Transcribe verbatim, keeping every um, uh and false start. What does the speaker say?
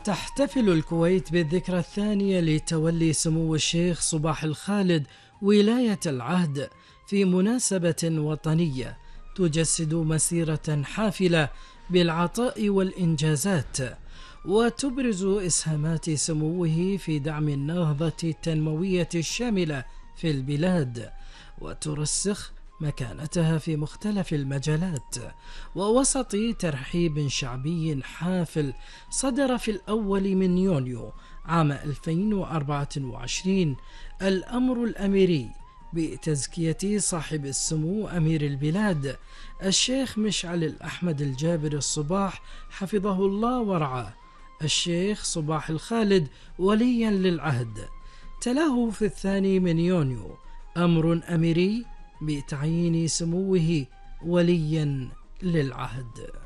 تحتفل الكويت بالذكرى الثانية لتولي سمو الشيخ صباح الخالد ولاية العهد في مناسبة وطنية تجسد مسيرة حافلة بالعطاء والإنجازات، وتبرز إسهامات سموه في دعم النهضة التنموية الشاملة في البلاد، وترسخ مكانتها في مختلف المجالات. ووسط ترحيب شعبي حافل صدر في الأول من يونيو عام ألفين وأربعة وعشرين الأمر الأميري بتزكية صاحب السمو أمير البلاد الشيخ مشعل الأحمد الجابر الصباح حفظه الله ورعاه الشيخ صباح الخالد وليا للعهد. تلاه في الثاني من يونيو أمر أميري بتعيين سموه وليا للعهد.